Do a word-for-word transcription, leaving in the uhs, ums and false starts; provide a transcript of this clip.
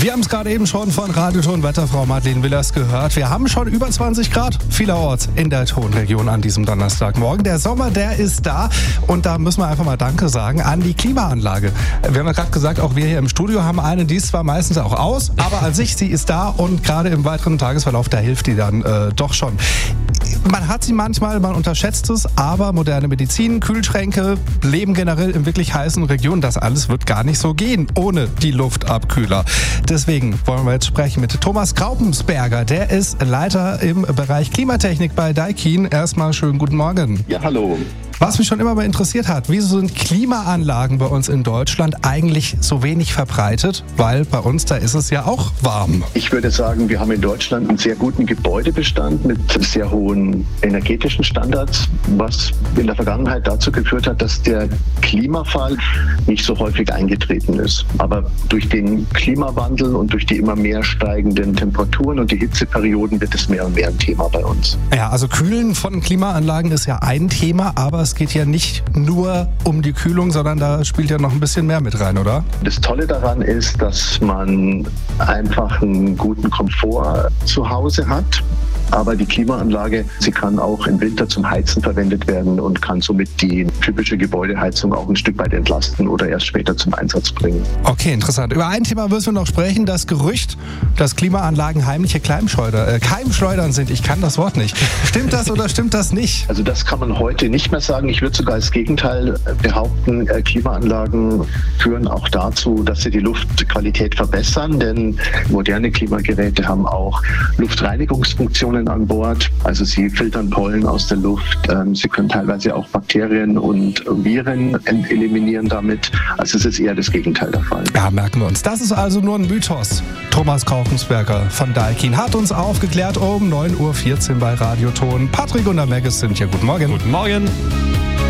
Wir haben es gerade eben schon von Radioton-Wetterfrau Madeleine Willers gehört. Wir haben schon über zwanzig Grad vielerorts in der Tonregion an diesem Donnerstagmorgen. Der Sommer, der ist da und da müssen wir einfach mal Danke sagen an die Klimaanlage. Wir haben ja gerade gesagt, auch wir hier im Studio haben eine, die ist zwar meistens auch aus, aber an sich, sie ist da und gerade im weiteren Tagesverlauf, da hilft die dann äh, doch schon. Man hat sie manchmal, man unterschätzt es, aber moderne Medizin, Kühlschränke, Leben generell in wirklich heißen Regionen, das alles wird gar nicht so gehen ohne die Luftabkühler. Deswegen wollen wir jetzt sprechen mit Thomas Kraupensberger. Der ist Leiter im Bereich Klimatechnik bei Daikin. Erstmal schönen guten Morgen. Ja, hallo. Was mich schon immer mal interessiert hat, wieso sind Klimaanlagen bei uns in Deutschland eigentlich so wenig verbreitet? Weil bei uns, da ist es ja auch warm. Ich würde sagen, wir haben in Deutschland einen sehr guten Gebäudebestand mit sehr hohen energetischen Standards, was in der Vergangenheit dazu geführt hat, dass der Klimafall nicht so häufig eingetreten ist. Aber durch den Klimawandel und durch die immer mehr steigenden Temperaturen und die Hitzeperioden wird es mehr und mehr ein Thema bei uns. Ja, also Kühlen von Klimaanlagen ist ja ein Thema, aber es geht ja nicht nur um die Kühlung, sondern da spielt ja noch ein bisschen mehr mit rein, oder? Das Tolle daran ist, dass man einfach einen guten Komfort zu Hause hat. Aber die Klimaanlage, sie kann auch im Winter zum Heizen verwendet werden und kann somit die typische Gebäudeheizung auch ein Stück weit entlasten oder erst später zum Einsatz bringen. Okay, interessant. Über ein Thema müssen wir noch sprechen, das Gerücht, dass Klimaanlagen heimliche Keimschleuder, äh, Keimschleudern sind. Ich kann das Wort nicht. Stimmt das oder stimmt das nicht? Also das kann man heute nicht mehr sagen. Ich würde sogar das Gegenteil behaupten. Klimaanlagen führen auch dazu, dass sie die Luftqualität verbessern, denn moderne Klimageräte haben auch Luftreinigungsfunktionen an Bord. Also sie filtern Pollen aus der Luft. Sie können teilweise auch Bakterien und Viren eliminieren damit. Also es ist eher das Gegenteil der Fall. Ja, merken wir uns. Das ist also nur ein Mythos. Thomas Kraupensberger von Daikin hat uns aufgeklärt um neun Uhr vierzehn bei Radioton. Patrick und der Megas sind hier. Guten Morgen. Guten Morgen.